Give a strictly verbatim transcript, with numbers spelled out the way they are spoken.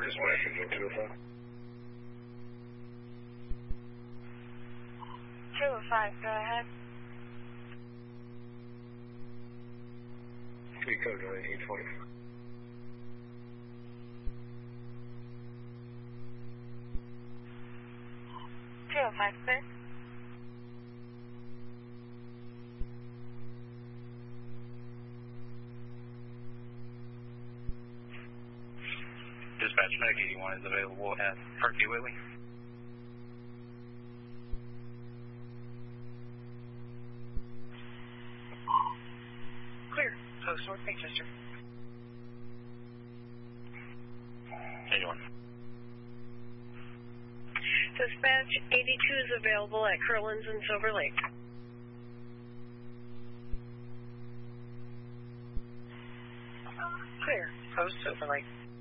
Dispatch, two oh five. two oh five, go ahead. Three code eight twenty. two oh five, sir. Dispatch Medic eighty-one is available at Turkey Whitley. Clear. Post North Manchester. eighty-one. Dispatch eighty-two is available at Curlin's and Silver Lake. Clear. Post Silver Lake.